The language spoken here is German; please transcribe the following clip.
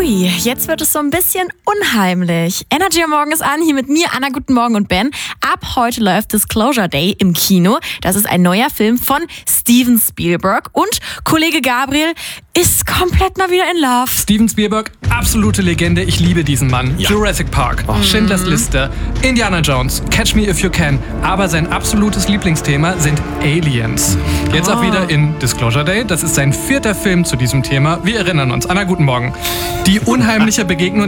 Ui, jetzt wird es so ein bisschen unheimlich. Energy am Morgen ist an, hier mit mir, Anna, guten Morgen und Ben. Ab heute läuft Disclosure Day im Kino. Das ist ein neuer Film von Steven Spielberg. Und Kollege Gabriel ist komplett mal wieder in Love. Steven Spielberg, absolute Legende. Ich liebe diesen Mann. Ja. Jurassic Park, Schindlers Liste, Indiana Jones, Catch Me If You Can. Aber sein absolutes Lieblingsthema sind Aliens. Jetzt auch wieder in Disclosure Day. Das ist sein 4. Film zu diesem Thema. Wir erinnern uns. Anna, guten Morgen. Die unheimliche Begegnung